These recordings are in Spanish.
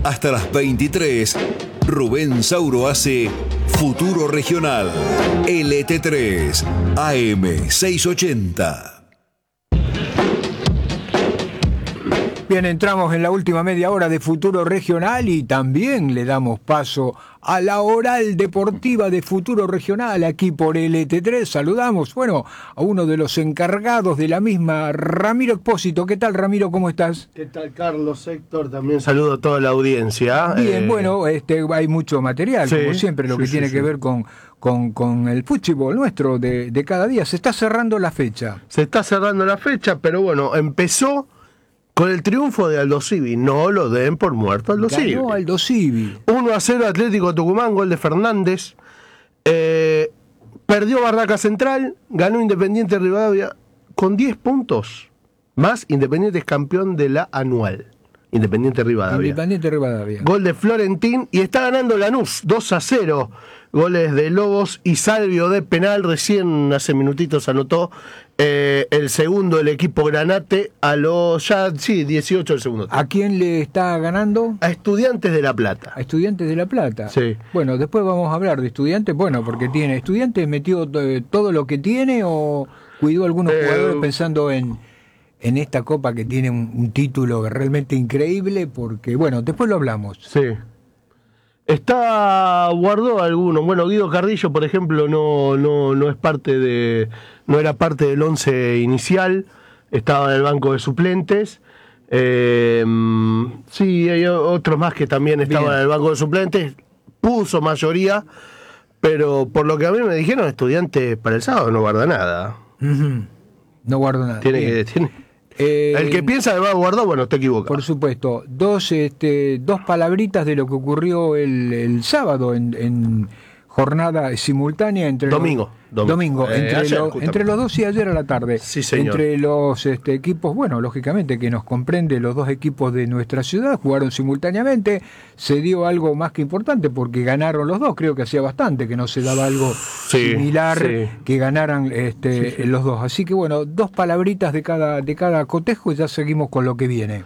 Hasta las 23, Rubén Sauro hace Futuro Regional, LT3, AM 680. Bien, entramos en la última media hora de Futuro Regional y también le damos paso a la oral deportiva de Futuro Regional aquí por LT3. Saludamos, a uno de los encargados de la misma, Ramiro Expósito. ¿Qué tal, Ramiro? ¿Cómo estás? ¿Qué tal, Carlos, Héctor? También saludo a toda la audiencia. Bien, hay mucho material, sí, como siempre, lo que tiene que ver con el fútbol nuestro de cada día. Se está cerrando la fecha. Pero bueno, empezó con el triunfo de Aldosivi. No lo den por muerto Aldosivi. Ganó Aldosivi. 1-0 Atlético Tucumán, gol de Fernández. Perdió Barraca Central, ganó Independiente Rivadavia con 10 puntos. Más Independiente es campeón de la anual. Independiente Rivadavia. Gol de Florentín y está ganando Lanús 2-0. Goles de Lobos y Salvio de penal. Recién hace minutitos anotó el segundo del equipo Granate a los 18 del segundo tiempo. ¿A quién le está ganando? A Estudiantes de La Plata. A Estudiantes de La Plata. Sí. Bueno, después vamos a hablar de Estudiantes. Porque tiene Estudiantes metió todo lo que tiene o cuidó a algunos jugadores pensando en esta copa que tiene un título realmente increíble, porque, después lo hablamos. Sí. Guardó algunos. Guido Carrillo, por ejemplo, no es parte no era parte del 11 inicial, estaba en el banco de suplentes. Sí, hay otros más que también estaban en el banco de suplentes, puso mayoría, pero por lo que a mí me dijeron, Estudiantes para el sábado no guarda nada. Uh-huh. No guarda nada. El que piensa que va a guardar, está equivocado. Por supuesto. Dos palabritas de lo que ocurrió el sábado en jornada simultánea entre Domingo. Entre los dos y ayer a la tarde. Sí, señor. Entre los equipos, lógicamente que nos comprende, los dos equipos de nuestra ciudad jugaron simultáneamente. Se dio algo más que importante porque ganaron los dos. Creo que hacía bastante que no se daba algo similar, que ganaran los dos. Así que dos palabritas de cada cotejo y ya seguimos con lo que viene.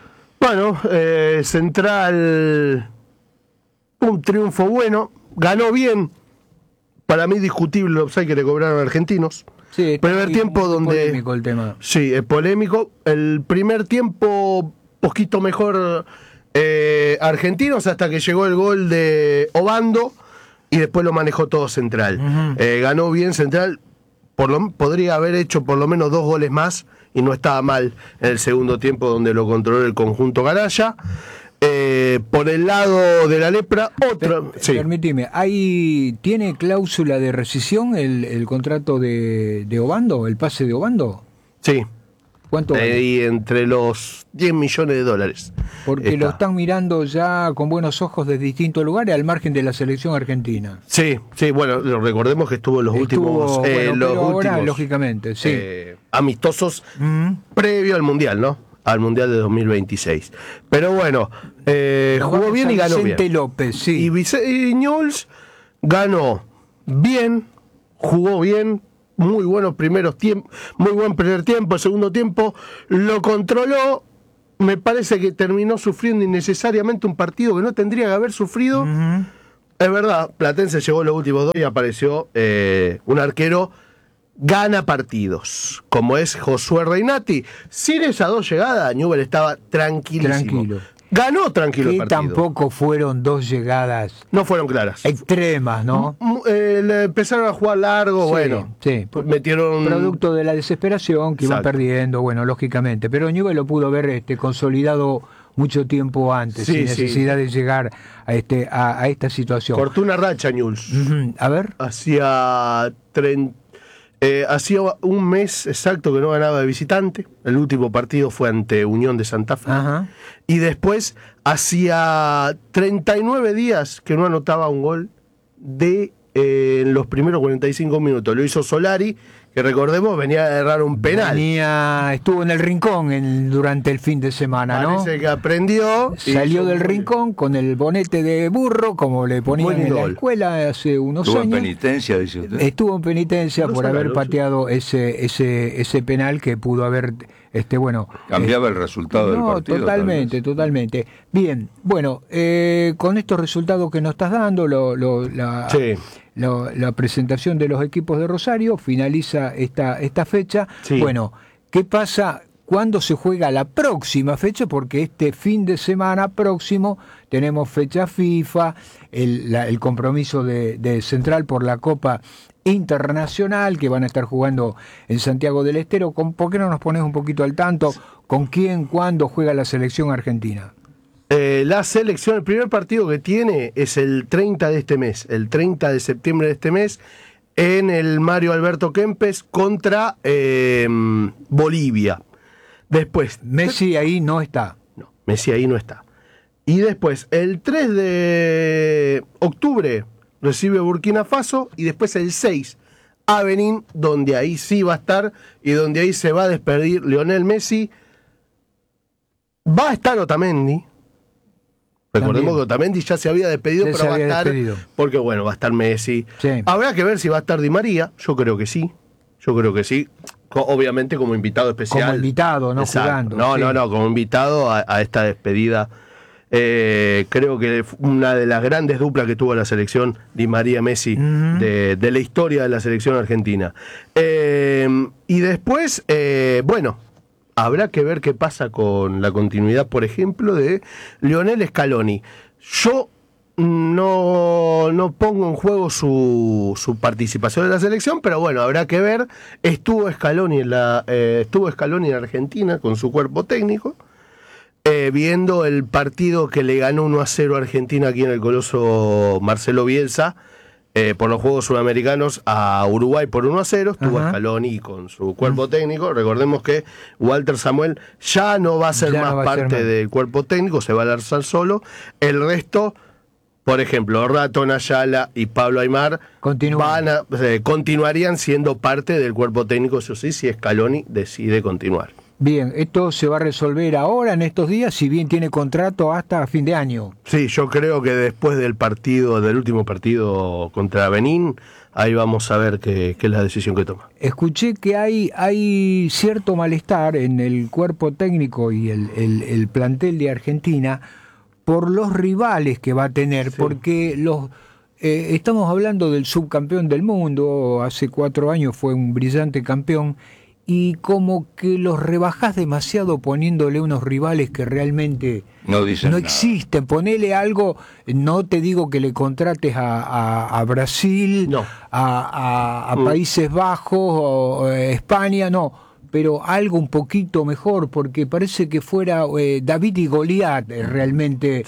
Central, un triunfo bueno, ganó bien. Para mí discutible el offside que le cobraron a Argentinos. Sí, primer tiempo donde polémico el tema. Sí, es polémico. El primer tiempo poquito mejor Argentinos hasta que llegó el gol de Obando y después lo manejó todo Central. Uh-huh. Ganó bien Central. Podría haber hecho por lo menos 2 goles más y no estaba mal en el segundo tiempo donde lo controló el conjunto Garaya. Por el lado de la lepra, Permíteme, ¿tiene cláusula de rescisión el contrato de Obando, el pase de Obando? Sí. ¿Cuánto vale? Y entre los $10 millones. Porque lo están mirando ya con buenos ojos desde distintos lugares al margen de la selección argentina. Sí, recordemos que estuvo en los últimos ahora, lógicamente, amistosos previo al Mundial, ¿no? Al Mundial de 2026. Pero jugó bien y ganó Vicente bien. López, sí. Y Newell's ganó bien, jugó bien, muy buenos primeros tiempos, muy buen primer tiempo, el segundo tiempo lo controló. Me parece que terminó sufriendo innecesariamente un partido que no tendría que haber sufrido. Uh-huh. Es verdad, Platense llegó los últimos 2 y apareció un arquero gana partidos, como es Josué Reinati. Sin esas 2 llegadas, Newell's estaba tranquilísimo. Ganó tranquilo el partido. Tampoco fueron 2 llegadas. No fueron claras. Extremas, ¿no? Empezaron a jugar largo, metieron... Producto de la desesperación que iban perdiendo, lógicamente. Pero Newell's lo pudo haber consolidado mucho tiempo antes, sin necesidad de llegar a esta situación. Cortó una racha Newell's. Uh-huh. A ver. Hacía un mes exacto que no ganaba de visitante. El último partido fue ante Unión de Santa Fe. Ajá. Y después hacía 39 días que no anotaba un gol en los primeros 45 minutos. Lo hizo Solari, que recordemos venía a errar un penal. Estuvo en el rincón durante el fin de semana, ¿no? Parece que aprendió. Salió del rincón con el bonete de burro, como le ponían en la escuela hace unos años. ¿Estuvo en penitencia, dice usted? Estuvo en penitencia por haber Alonso pateado ese penal que pudo haber, cambiaba el resultado del partido. Totalmente. Bien, bueno, con estos resultados que nos estás dando, la presentación de los equipos de Rosario finaliza esta fecha. Sí. Bueno, ¿qué pasa cuando se juega la próxima fecha? Porque este fin de semana próximo tenemos fecha FIFA, el compromiso de Central por la Copa Internacional, que van a estar jugando en Santiago del Estero. ¿Por qué no nos pones un poquito al tanto? ¿Con quién, cuándo juega la selección argentina? La selección, el primer partido que tiene es el 30 de este mes, el 30 de septiembre de este mes, en el Mario Alberto Kempes contra Bolivia. Después... Messi ahí no está. No, Messi ahí no está. Y después, el 3 de octubre recibe Burkina Faso y después el 6 a Benín, donde ahí sí va a estar y donde ahí se va a despedir Lionel Messi. Va a estar Otamendi. Recordemos que Otamendi ya se había despedido, pero va a estar porque bueno, va a estar Messi. Sí. Habrá que ver si va a estar Di María. Yo creo que sí. Obviamente como invitado especial. Como invitado, no Exacto. jugando. No, como invitado a esta despedida. Creo que una de las grandes duplas que tuvo la selección Di María-Messi de la historia de la selección argentina. Y después, habrá que ver qué pasa con la continuidad, por ejemplo, de Lionel Scaloni. Yo no pongo en juego su participación en la selección, pero bueno, habrá que ver. Estuvo Scaloni en Argentina con su cuerpo técnico, viendo el partido que le ganó 1-0 a Argentina aquí en el Coloso Marcelo Bielsa, por los Juegos Sudamericanos a Uruguay por 1-0, estuvo Scaloni con su cuerpo técnico. Recordemos que Walter Samuel ya no va a ser parte del cuerpo técnico, se va a lanzar solo. El resto, por ejemplo, Raton Ayala y Pablo Aimar continuarían siendo parte del cuerpo técnico, eso sí, si Scaloni decide continuar. Bien, esto se va a resolver ahora, en estos días, si bien tiene contrato hasta fin de año. Sí, yo creo que después del último partido contra Benín, ahí vamos a ver qué es la decisión que toma. Escuché que hay cierto malestar en el cuerpo técnico y el plantel de Argentina por los rivales que va a tener, porque estamos hablando del subcampeón del mundo, hace 4 años fue un brillante campeón, y como que los rebajás demasiado poniéndole unos rivales que realmente no existen. Ponele algo, no te digo que le contrates a Brasil, a Países Bajos, o España, no, pero algo un poquito mejor, porque parece que fuera David y Goliat realmente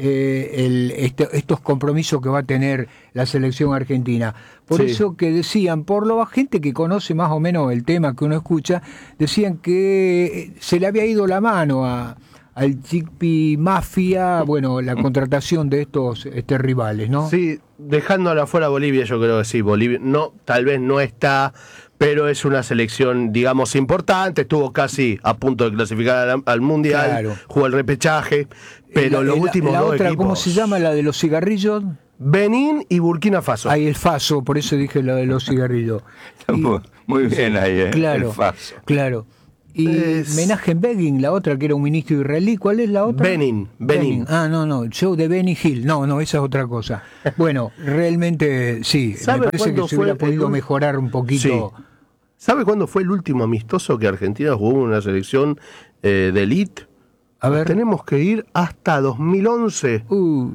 estos compromisos que va a tener la selección argentina. Por eso que decían, por la gente que conoce más o menos el tema que uno escucha, decían que se le había ido la mano al Chiqui Mafia, la contratación de estos rivales, ¿no? Sí, dejando afuera Bolivia, yo creo que sí, Bolivia tal vez no está, pero es una selección, digamos, importante, estuvo casi a punto de clasificar al Mundial, jugó el repechaje, pero los últimos dos equipos... ¿Cómo se llama la de los cigarrillos? Benín y Burkina Faso. Ahí el Faso, por eso dije la de los cigarrillos. Muy bien ahí, claro, el Faso. Claro. Y Menachem Begin, la otra que era un ministro israelí, ¿cuál es la otra? Benin. Ah, no, show de Benny Hill. No, esa es otra cosa. Bueno, realmente sí, me parece que se hubiera podido mejorar un poquito. Sí. ¿Sabe cuándo fue el último amistoso que Argentina jugó en una selección de elite? A ver. Tenemos que ir hasta 2011.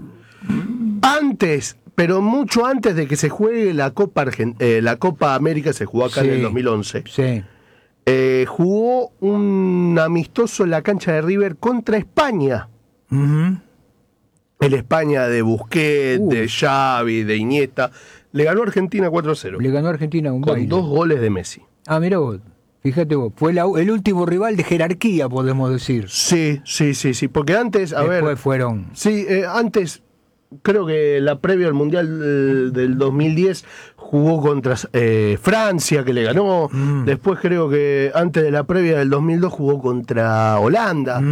Antes, pero mucho antes de que se juegue la Copa América, se jugó acá en el 2011. Sí. Jugó un amistoso en la cancha de River contra España. El España de Busquets, de Xavi, de Iniesta. Le ganó a Argentina 4-0. Le ganó a Argentina un baile. Con 2 goles de Messi. Ah, mira vos. Fíjate vos, fue el último rival de jerarquía, podemos decir. Sí, porque antes, Después fueron... Sí, antes creo que la previa al Mundial del 2010 jugó contra Francia, que le ganó. Después creo que antes de la previa del 2002 jugó contra Holanda.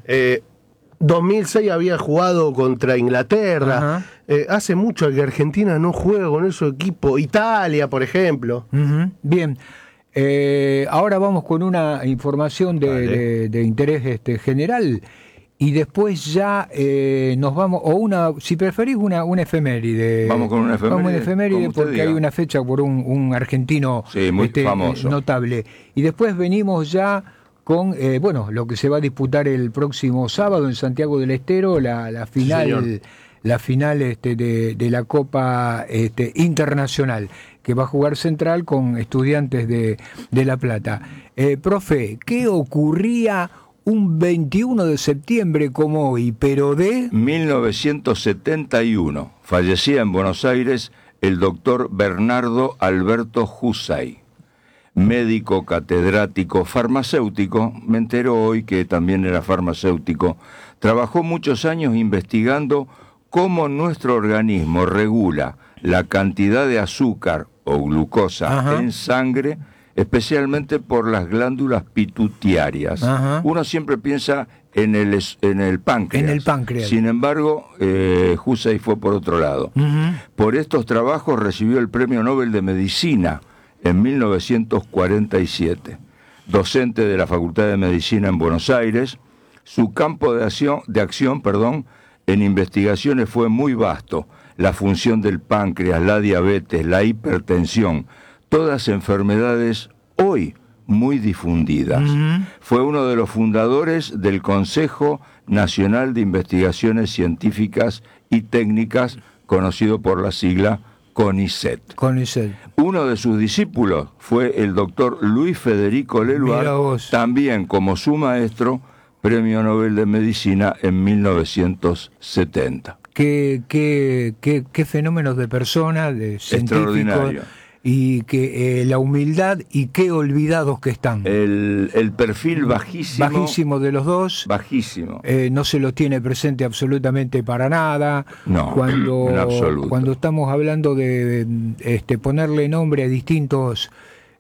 2006 había jugado contra Inglaterra. Hace mucho que Argentina no juega con esos equipos. Italia, por ejemplo. Bien. Ahora vamos con una información de interés general. Y después ya nos vamos, o si preferís, una efeméride. Vamos con una efeméride. Vamos a una efeméride porque diga. hay una fecha por un argentino muy famoso. notable. Y después venimos ya con lo que se va a disputar el próximo sábado en Santiago del Estero, la final, de la Copa Internacional, que va a jugar Central con Estudiantes de La Plata. Profe, ¿qué ocurría un 21 de septiembre como hoy, pero de 1971? Fallecía en Buenos Aires el doctor Bernardo Alberto Husay, médico, catedrático, farmacéutico. Me entero hoy que también era farmacéutico. Trabajó muchos años investigando cómo nuestro organismo regula la cantidad de azúcar o glucosa en sangre, especialmente por las glándulas pituitarias. Uno siempre piensa en el páncreas. En el páncreas. Sin embargo, Husay fue por otro lado. Por estos trabajos recibió el Premio Nobel de Medicina en 1947. Docente de la Facultad de Medicina en Buenos Aires, su campo de acción en investigaciones fue muy vasto. La función del páncreas, la diabetes, la hipertensión, todas enfermedades hoy muy difundidas. Fue uno de los fundadores del Consejo Nacional de Investigaciones Científicas y Técnicas, conocido por la sigla CONICET. Uno de sus discípulos fue el doctor Luis Federico Leluar, también como su maestro, Premio Nobel de Medicina en 1970. Qué fenómenos de persona, de científicos, y que la humildad y qué olvidados que están. El perfil bajísimo de los dos. Bajísimo. No se los tiene presente absolutamente para nada. No, en absoluto. Cuando estamos hablando de ponerle nombre a distintos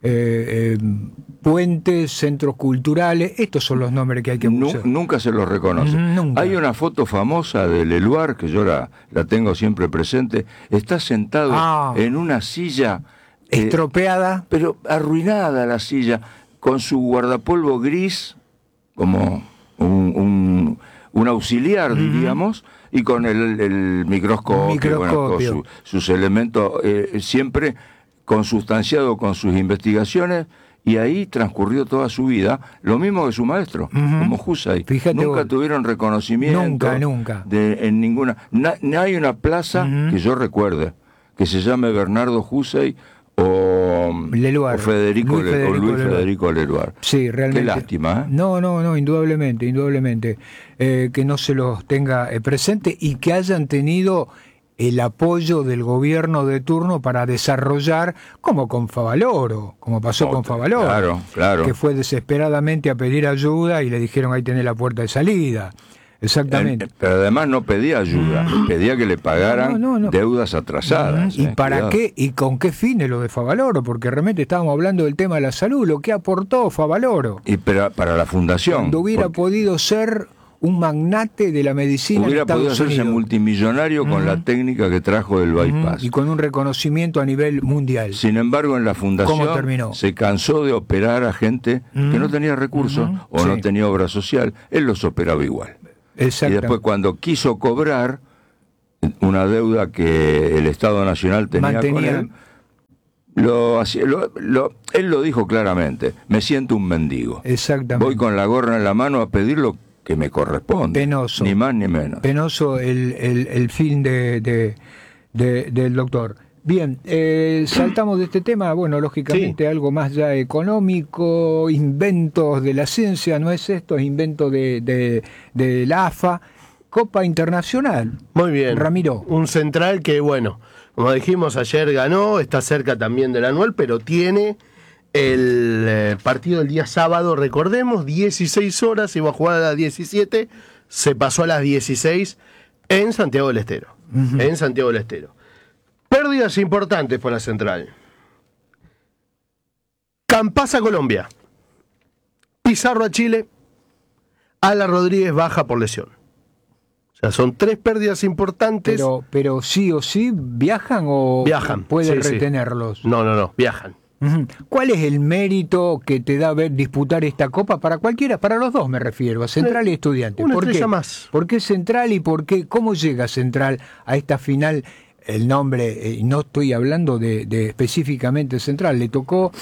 puentes, centros culturales, estos son los nombres que hay que usar. Nunca se los reconoce. Nunca. Hay una foto famosa de Leluar, que yo la tengo siempre presente. Está sentado en una silla estropeada, pero arruinada la silla, con su guardapolvo gris, como un auxiliar, diríamos, y con el microscopio. Bueno, sus elementos, siempre consustanciado con sus investigaciones, y ahí transcurrió toda su vida, lo mismo que su maestro, como Husay. Nunca tuvieron reconocimiento. Nunca. En ninguna. No hay una plaza que yo recuerde que se llame Bernardo Husay o Leluar, Luis Federico Leluar. Sí, realmente. Qué lástima, ¿eh? No, indudablemente. Que no se los tenga presente y que hayan tenido el apoyo del gobierno de turno para desarrollar, como con Favaloro, como pasó con Favaloro, claro, que fue desesperadamente a pedir ayuda y le dijeron ahí tenés la puerta de salida. Exactamente. Pero además no pedía ayuda, pedía que le pagaran deudas atrasadas. ¿Y para qué? ¿Y con qué fines lo de Favaloro? Porque realmente estábamos hablando del tema de la salud, lo que aportó Favaloro. Y para la fundación. Cuando hubiera podido ser un magnate de la medicina hubiera en Estados podido hacerse Unidos. Multimillonario con la técnica que trajo del bypass. Y con un reconocimiento a nivel mundial. Sin embargo, en la fundación se cansó de operar a gente que no tenía recursos o no tenía obra social. Él los operaba igual. Y después, cuando quiso cobrar una deuda que el Estado Nacional tenía con él, él lo dijo claramente: me siento un mendigo. Exactamente. Voy con la gorra en la mano a pedir lo que me corresponde. Penoso. Ni más ni menos. Penoso el fin del doctor. Bien, saltamos de este tema, bueno, lógicamente algo más ya económico, inventos de la ciencia, ¿no es esto? Inventos de la AFA, Copa Internacional. Muy bien. Ramiro. Un Central que, bueno, como dijimos ayer ganó, está cerca también del anual, pero tiene el partido el día sábado, recordemos, 16 horas, iba a jugar a las 17, se pasó a las 16, En Santiago del Estero. En Santiago del Estero. Pérdidas importantes por la Central. Campás a Colombia. Pizarro a Chile. Alan Rodríguez baja por lesión. O sea, son 3 pérdidas importantes. Pero sí o sí, ¿viajan o viajan, pueden sí, retenerlos? Sí. No, viajan. ¿Cuál es el mérito que te da ver disputar esta copa para cualquiera? Para los dos me refiero, a Central y Estudiantes. Una ¿Por estrella qué? más. ¿Por qué Central y por qué? ¿Cómo llega Central a esta final? El nombre, no estoy hablando de específicamente Central, le tocó,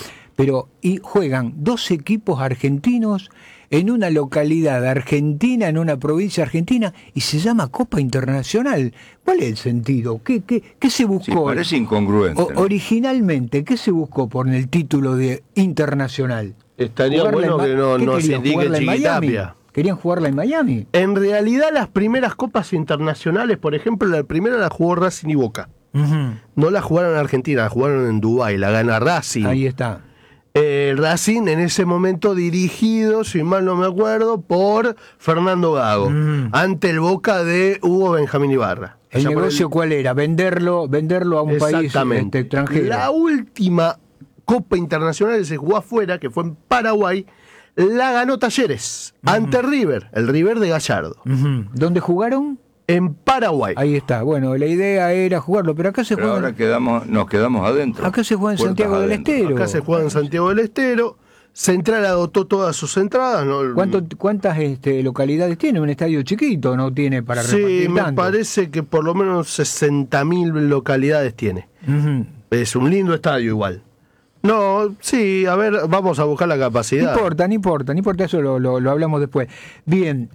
y juegan 2 equipos argentinos en una localidad argentina, en una provincia argentina, y se llama Copa Internacional. ¿Cuál es el sentido? ¿Qué se buscó? Sí, parece incongruente. ¿No? Originalmente, ¿qué se buscó por el título de internacional? Estaría bueno que no se indique Chiquitapia. ¿Querían jugarla en Miami? En realidad, las primeras copas internacionales, por ejemplo, la primera la jugó Racing y Boca. No la jugaron en Argentina, la jugaron en Dubái, la gana Racing. Ahí está. Racing en ese momento dirigido, si mal no me acuerdo, por Fernando Gago, ante el Boca de Hugo Benjamín Ibarra. ¿El negocio cuál era? Venderlo a un país extranjero. La última Copa Internacional que se jugó afuera, que fue en Paraguay, la ganó Talleres, ante River, el River de Gallardo. ¿Dónde jugaron? En Paraguay. Ahí está. Bueno, la idea era jugarlo, pero acá se juega. Ahora nos quedamos adentro. Acá se juega en Santiago del Estero. Acá se juega en Santiago del Estero. Central agotó todas sus entradas. ¿No? ¿Cuántas localidades tiene? Un estadio chiquito, no tiene para repartir Sí, me tanto. parece que por lo menos 60.000 localidades tiene. Es un lindo estadio igual. No, sí, a ver, vamos a buscar la capacidad. No importa, eso lo hablamos después. Bien,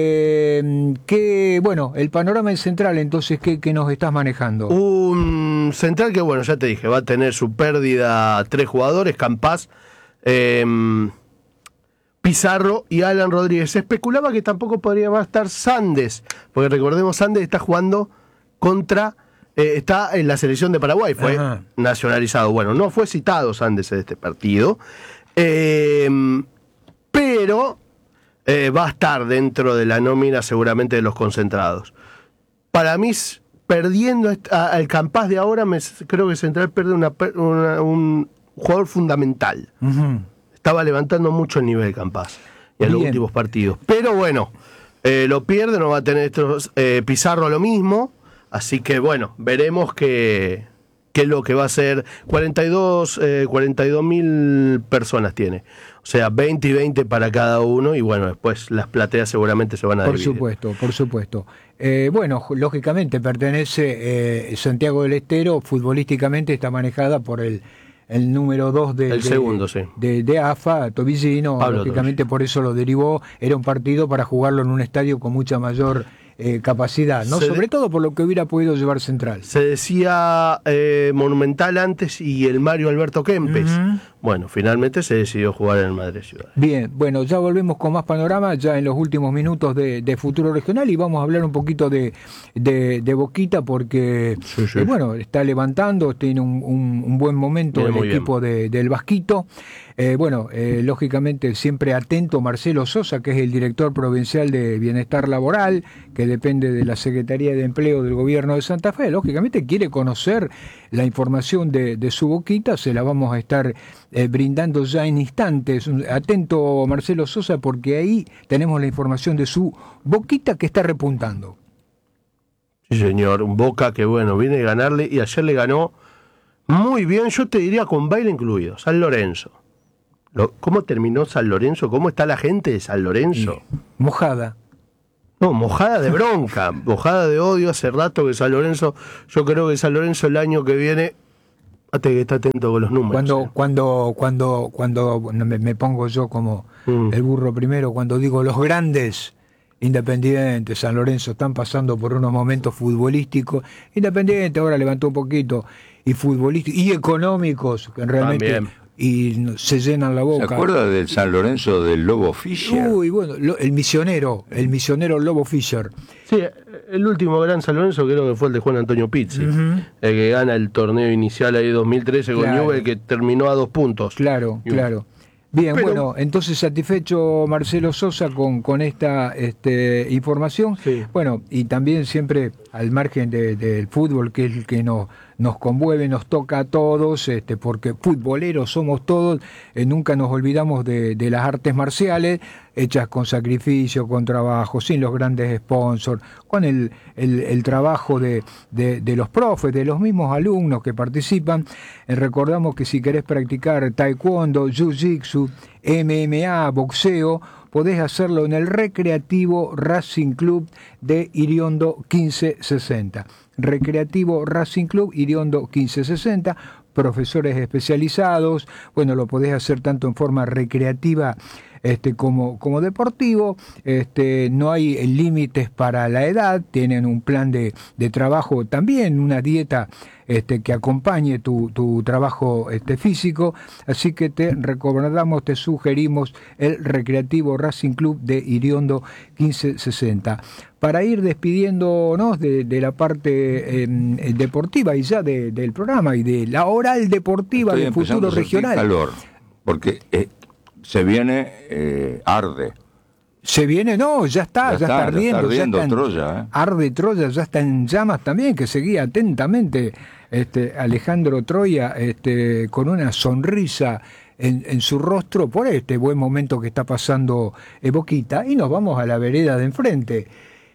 el panorama en Central, entonces, ¿qué nos estás manejando? Un Central que, bueno, ya te dije, va a tener su pérdida 3 jugadores, Campás, Pizarro y Alan Rodríguez. Se especulaba que tampoco podría estar Sandes, porque recordemos, Sandes está jugando contra... está en la selección de Paraguay, fue nacionalizado. Bueno, no fue citado Sandes en este partido, pero va a estar dentro de la nómina seguramente de los concentrados. Para mí, perdiendo al Campás de ahora, creo que Central pierde un jugador fundamental. Estaba levantando mucho el nivel Campás en los últimos partidos. Pero bueno, lo pierde, no va a tener Pizarro lo mismo. Así que bueno, veremos qué es lo que va a ser. 42.000 personas tiene. O sea, 20 y 20 para cada uno. Y bueno, después las plateas seguramente se van a dividir. Por supuesto. Lógicamente pertenece Santiago del Estero, futbolísticamente está manejada por el número 2 de AFA, Tobillino. Pablo lógicamente Tobillino. Por eso lo derivó. Era un partido para jugarlo en un estadio con mucha mayor capacidad, ¿no? Sobre todo por lo que hubiera podido llevar Central. Se decía Monumental antes y el Mario Alberto Kempes. Bueno, finalmente se decidió jugar en el Madrid Ciudad. Bien, bueno, ya volvemos con más panorama, ya en los últimos minutos de Futuro Regional, y vamos a hablar un poquito de Boquita, porque bueno, está levantando, tiene un buen momento el equipo del Vasquito. Lógicamente siempre atento Marcelo Sosa, que es el director provincial de Bienestar Laboral, que depende de la Secretaría de Empleo del Gobierno de Santa Fe. Lógicamente quiere conocer la información de su Boquita, se la vamos a estar brindando ya en instantes. Atento Marcelo Sosa, porque ahí tenemos la información de su Boquita, que está repuntando. Sí, señor, un Boca que bueno, viene a ganarle, y ayer le ganó muy bien, yo te diría con baile incluido, San Lorenzo. ¿Cómo terminó San Lorenzo? ¿Cómo está la gente de San Lorenzo? Mojada. No, mojada de bronca, mojada de odio. Hace rato que San Lorenzo, yo creo que San Lorenzo el año que viene, que está atento con los números. Cuando me pongo yo como el burro primero, cuando digo los grandes, Independiente, San Lorenzo, están pasando por unos momentos futbolísticos. Independiente ahora levantó un poquito, y futbolísticos y económicos, que realmente... También. Y se llenan la boca. ¿Se acuerda del San Lorenzo del Lobo Fischer? Uy, bueno, el misionero Lobo Fischer. Sí, el último gran San Lorenzo creo que fue el de Juan Antonio Pizzi, el que gana el torneo inicial ahí 2013 con Newell, que terminó a 2 puntos. Claro. Bien, Pero- bueno, entonces satisfecho Marcelo Sosa con esta información. Sí. Bueno, y también siempre al margen del fútbol, que es el que nos conmueve, nos toca a todos, porque futboleros somos todos, nunca nos olvidamos de las artes marciales, hechas con sacrificio, con trabajo, sin los grandes sponsors, con el trabajo de los profes, de los mismos alumnos que participan. Recordamos que si querés practicar taekwondo, jiu-jitsu, MMA, boxeo, podés hacerlo en el Recreativo Racing Club de Iriondo 1560. Recreativo Racing Club Iriondo 1560, profesores especializados. Bueno, lo podés hacer tanto en forma recreativa como deportivo. No hay límites para la edad, tienen un plan de trabajo también, una dieta que acompañe tu trabajo físico, así que te recomendamos, te sugerimos el Recreativo Racing Club de Iriondo 1560. Para ir despidiéndonos de la parte deportiva y ya del programa y de la oral deportiva Estoy del empezando futuro a sentir regional. calor, porque se viene, arde. Se viene, no, ya está ardiendo. Ya está ardiendo Troya, Arde Troya, ya está en llamas también, que seguía atentamente Alejandro Troya con una sonrisa en su rostro por este buen momento que está pasando Boquita. Y nos vamos a la vereda de enfrente.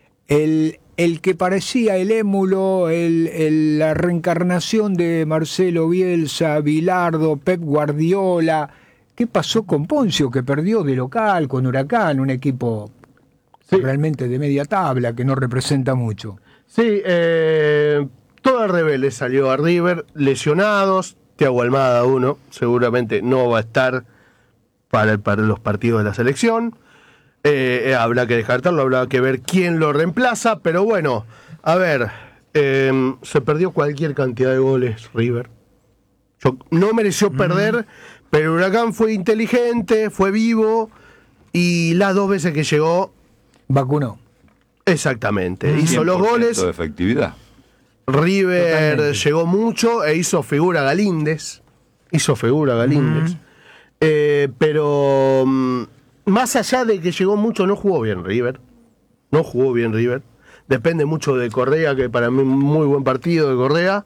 El que parecía el émulo, la reencarnación de Marcelo Bielsa, Bilardo, Pep Guardiola. ¿Qué pasó con Poncio, que perdió de local con Huracán, un equipo realmente de media tabla, que no representa mucho? Sí, todo el rebelde salió a River, lesionados, Thiago Almada uno, seguramente no va a estar para los partidos de la selección. Habrá que descartarlo, habrá que ver quién lo reemplaza, pero bueno, a ver, se perdió cualquier cantidad de goles River. No mereció perder, pero Huracán fue inteligente, fue vivo, y las dos veces que llegó, Vacunó. exactamente, hizo los goles. De efectividad. River Totalmente. llegó mucho e hizo figura Galíndez. Pero más allá de que llegó mucho, no jugó bien River. Depende mucho de Correa, que para mí muy buen partido de Correa.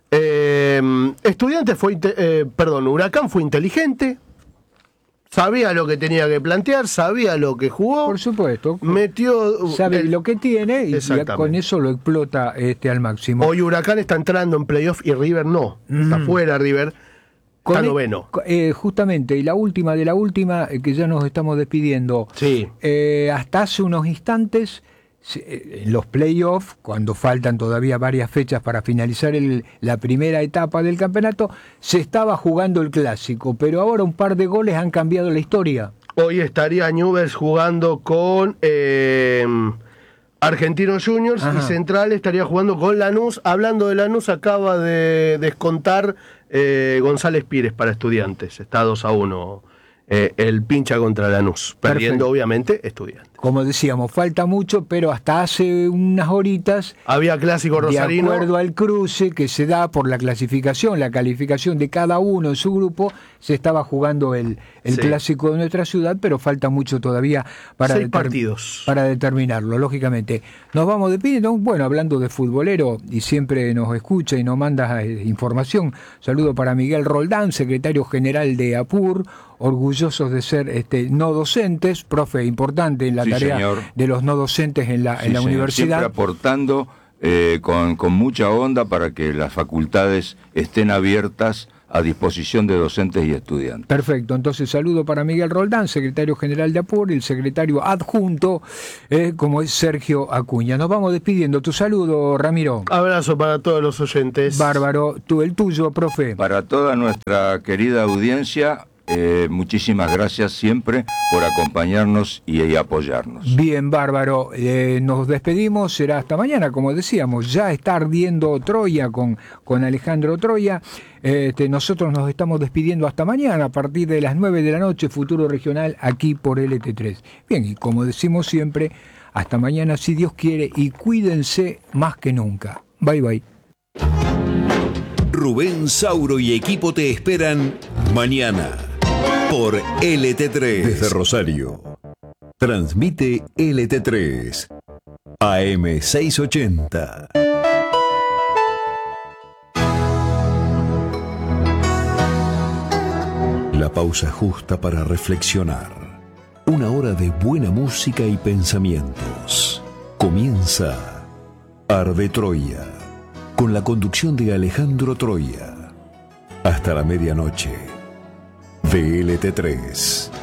Huracán fue inteligente. Sabía lo que tenía que plantear, sabía lo que jugó. Por supuesto. Metió. Sabe lo que tiene y ya Exactamente. con eso lo explota al máximo. Hoy Huracán está entrando en playoff y River no. Está fuera River. Está noveno. Justamente, y la última de la última, que ya nos estamos despidiendo. Sí. Hasta hace unos instantes, en los playoffs, cuando faltan todavía varias fechas para finalizar la primera etapa del campeonato, se estaba jugando el clásico, pero ahora un par de goles han cambiado la historia. Hoy estaría Newell's jugando con Argentinos Juniors. Ajá. Y Central estaría jugando con Lanús. Hablando de Lanús, acaba de descontar González Pires para Estudiantes. Está 2-1 el pincha contra Lanús. Perdiendo, Perfecto. obviamente, Estudiantes. Como decíamos, falta mucho, pero hasta hace unas horitas, Había clásico rosarino. de acuerdo al cruce que se da por la calificación de cada uno en su grupo, se estaba jugando el Sí. clásico de nuestra ciudad, pero falta mucho todavía para, 6 partidos. para determinarlo, lógicamente. Nos vamos despidiendo, bueno, hablando de futbolero, y siempre nos escucha y nos manda información. Saludo para Miguel Roldán, secretario general de APUR, orgullosos de ser no docentes, profe importante en la Sí, tarea señor. de los no docentes en la Sí, señor. universidad. Siempre aportando con mucha onda para que las facultades estén abiertas a disposición de docentes y estudiantes. Perfecto, entonces saludo para Miguel Roldán, secretario general de APUR, el secretario adjunto, como es Sergio Acuña. Nos vamos despidiendo. Tu saludo, Ramiro. Abrazo para todos los oyentes. Bárbaro. El tuyo, profe. Para toda nuestra querida audiencia, muchísimas gracias siempre por acompañarnos y apoyarnos. Bien, bárbaro. Nos despedimos, será hasta mañana, como decíamos. Ya está ardiendo Troya con Alejandro Troya. Nosotros nos estamos despidiendo hasta mañana a partir de las 9 de la noche, Futuro Regional, aquí por LT3. Bien, y como decimos siempre, hasta mañana si Dios quiere, y cuídense más que nunca. Bye, bye. Rubén Sauro y equipo te esperan mañana. por LT3 desde Rosario. Transmite LT3 AM 680. La pausa justa para reflexionar. Una hora de buena música y pensamientos. Comienza Arde Troya, con la conducción de Alejandro Troya. Hasta la medianoche. VLT3.